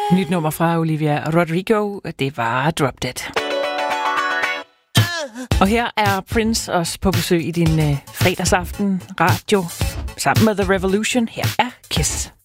Nyt nummer fra Olivia Rodrigo, det var Drop Dead. Og her er Prince også på besøg i din fredagsaften radio sammen med The Revolution. Her er Kiss.